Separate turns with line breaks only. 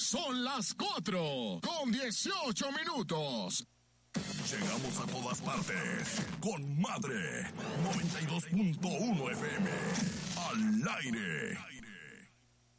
Son las 4:18.
Llegamos a todas partes con Madre 92.1 FM. Al aire.